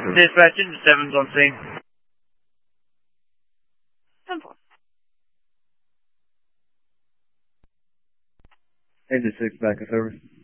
Dispatch, into 7's on scene. 10-4. Engine 6 back in service.